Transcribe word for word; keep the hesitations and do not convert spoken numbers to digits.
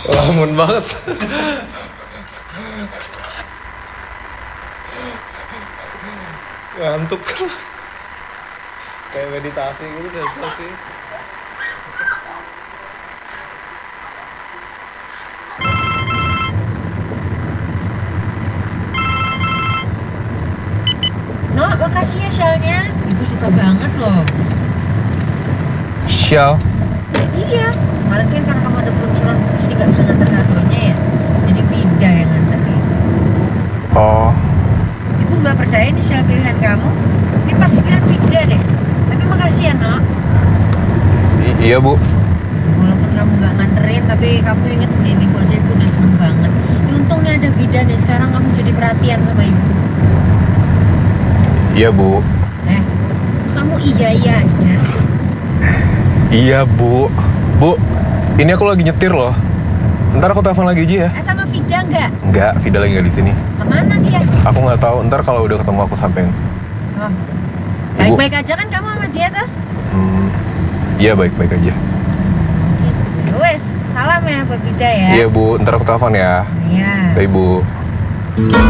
Lamun banget. Ngantuk. Kayak meditasi gitu, sensasi. No, makasih ya shellnya. Ibu suka banget loh. Shell? Iya, kemarin kan karena kamu ada peluncuran jadi nggak bisa nganter kadonya ya. Jadi Vida yang nganterin. Oh. Ibu nggak percaya ini shell pilihan kamu? Ini pasti pilihan Vida deh. Tapi makasih ya, Nok. I- iya, Bu. Walaupun kamu nggak nganterin, tapi kamu inget nih, nih aja ibu udah seneng banget. Ini untungnya ada Vida nih, sekarang kamu jadi perhatian sama ibu. Iya, Bu. Eh, kamu iya-iya aja sih. Iya, Bu. Bu, ini aku lagi nyetir loh. Ntar aku telepon lagi aja ya. Eh, sama Vida nggak? Enggak, Vida lagi nggak di sini. Kemana dia? Aku nggak tahu. Ntar kalau udah ketemu aku sampein. Oh, baik-baik aja kan kamu sama dia tuh? Hmm, iya baik-baik aja. Gitu. Wes, salam ya buat Vida ya. Iya, Bu. Ntar aku telepon ya. Iya. Bye, Bu.